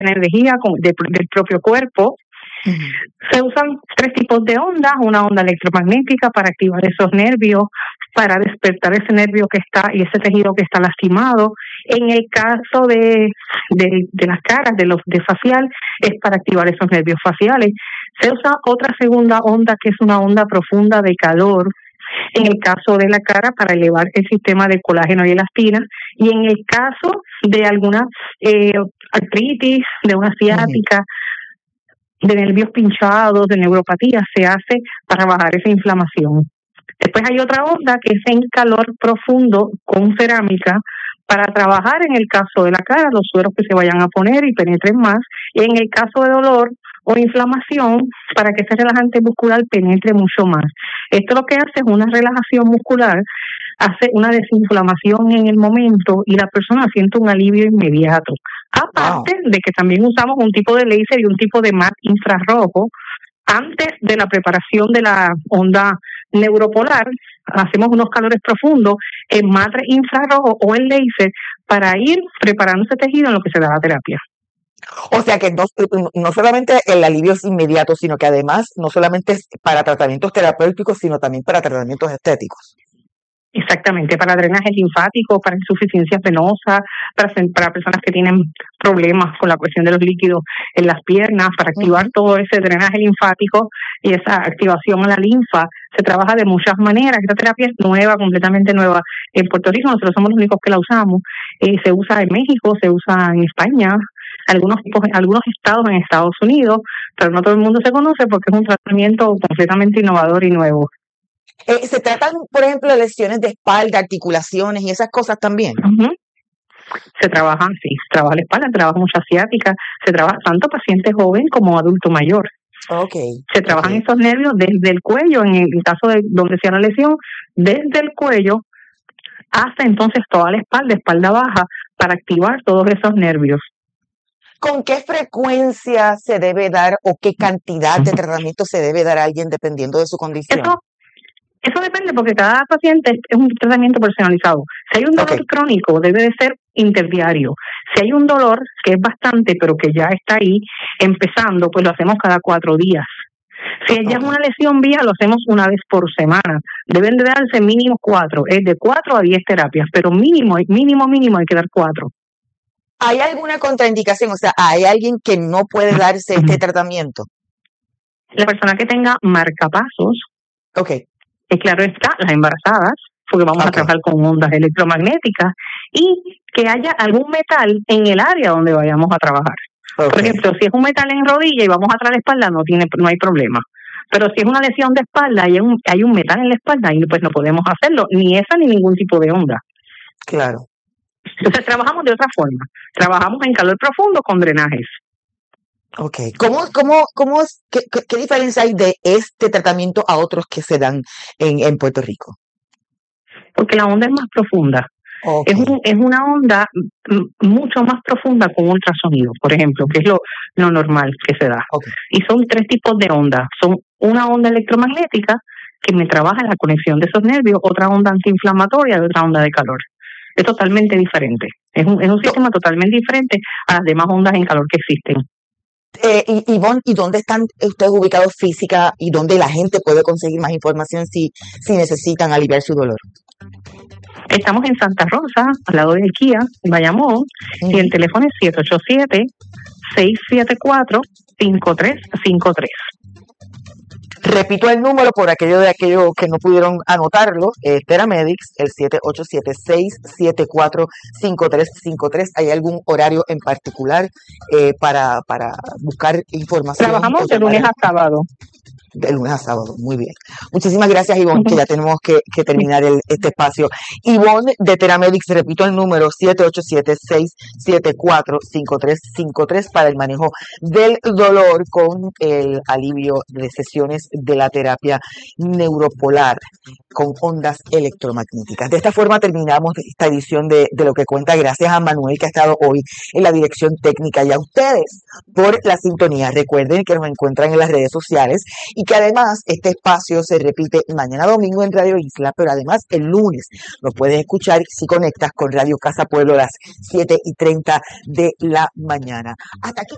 energía del propio cuerpo. Se usan 3 tipos de ondas: una onda electromagnética para activar esos nervios, para despertar ese nervio que está y ese tejido que está lastimado. En el caso de las caras, de facial, es para activar esos nervios faciales. Se usa otra segunda onda, que es una onda profunda de calor, en el caso de la cara, para elevar el sistema de colágeno y elastina, y en el caso de alguna artritis, de una ciática, de nervios pinchados, de neuropatía, se hace para bajar esa inflamación. Después hay otra onda que es en calor profundo con cerámica, para trabajar en el caso de la cara los sueros que se vayan a poner y penetren más, y en el caso de dolor o inflamación, para que ese relajante muscular penetre mucho más. Esto lo que hace es una relajación muscular, hace una desinflamación en el momento y la persona siente un alivio inmediato. Aparte de que también usamos un tipo de láser y un tipo de mat infrarrojo. Antes de la preparación de la onda neuropolar, hacemos unos calores profundos en mat infrarrojo o el láser para ir preparando ese tejido en lo que se da la terapia. O sea que no solamente el alivio es inmediato, sino que además no solamente es para tratamientos terapéuticos, sino también para tratamientos estéticos. Exactamente, para drenaje linfático, para insuficiencia venosa, para personas que tienen problemas con la cuestión de los líquidos en las piernas, para activar todo ese drenaje linfático y esa activación a la linfa. Se trabaja de muchas maneras. Esta terapia es nueva, completamente nueva. En Puerto Rico nosotros somos los únicos que la usamos. Se usa en México, se usa en España, algunos estados en Estados Unidos, pero no todo el mundo se conoce porque es un tratamiento completamente innovador y nuevo. ¿Se tratan, por ejemplo, de lesiones de espalda, articulaciones y esas cosas también? Se trabaja la espalda, se trabaja mucha ciática, se trabaja tanto paciente joven como adulto mayor. Se trabajan esos nervios desde el cuello, en el caso de donde sea la lesión, desde el cuello hasta entonces toda la espalda baja, para activar todos esos nervios. ¿Con qué frecuencia se debe dar o qué cantidad de tratamiento se debe dar a alguien dependiendo de su condición? Eso depende, porque cada paciente es un tratamiento personalizado. Si hay un dolor crónico, debe de ser interdiario. Si hay un dolor que es bastante, pero que ya está ahí empezando, pues lo hacemos cada 4 días. Si ya es una lesión vieja, lo hacemos una vez por semana. Deben de darse mínimo 4, es de 4 a 10 terapias, pero mínimo hay que dar 4. ¿Hay alguna contraindicación? O sea, ¿hay alguien que no puede darse este tratamiento? La persona que tenga marcapasos. Claro está, las embarazadas, porque vamos a trabajar con ondas electromagnéticas, y que haya algún metal en el área donde vayamos a trabajar. Por ejemplo, si es un metal en rodilla y vamos a traer la espalda, no hay problema. Pero si es una lesión de espalda y hay un metal en la espalda, pues no podemos hacerlo, ni esa ni ningún tipo de onda. Claro. Entonces trabajamos de otra forma. Trabajamos en calor profundo con drenajes. ¿Qué diferencia hay de este tratamiento a otros que se dan en Puerto Rico? Porque la onda es más profunda. Es una onda mucho más profunda con ultrasonido, por ejemplo, que es lo normal que se da. Y son 3 tipos de ondas. Son una onda electromagnética que me trabaja en la conexión de esos nervios, otra onda antiinflamatoria y otra onda de calor. Es totalmente diferente. Es un sistema totalmente diferente a las demás ondas en calor que existen. Ivonne, ¿y dónde están ustedes ubicados física y dónde la gente puede conseguir más información si necesitan aliviar su dolor? Estamos en Santa Rosa, al lado de IKEA, en Bayamón, y el teléfono es 787-674-5353. Repito el número por aquellos que no pudieron anotarlo, Teramedics, el 787-674-5353. ¿Hay algún horario en particular para buscar información? Trabajamos de lunes a sábado. De lunes a sábado, muy bien. Muchísimas gracias, Ivonne, que ya tenemos que terminar este espacio. Ivonne de Teramedics, repito el número, 787-674-5353 para el manejo del dolor con el alivio de sesiones de la terapia neuropolar con ondas electromagnéticas. De esta forma terminamos esta edición de Lo que Cuenta. Gracias a Manuel, que ha estado hoy en la dirección técnica, y a ustedes por la sintonía. Recuerden que nos encuentran en las redes sociales y que además este espacio se repite mañana domingo en Radio Isla, pero además el lunes lo puedes escuchar si conectas con Radio Casa Pueblo a las 7:30 de la mañana. Hasta aquí.